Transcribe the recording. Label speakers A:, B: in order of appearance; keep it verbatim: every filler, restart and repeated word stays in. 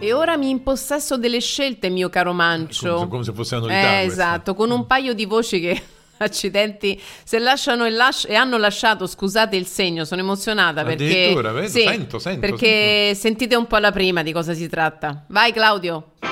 A: E ora mi impossesso delle scelte, mio caro Mancio.
B: Come, come se fosse una novità.
A: Eh, esatto, con un paio di voci che... Accidenti, se lasciano e, lasci- e hanno lasciato, scusate il segno, sono emozionata perché
B: vedo,
A: sì,
B: sento, sento,
A: perché
B: sento.
A: sentite un po' la prima di cosa si tratta. Vai Claudio.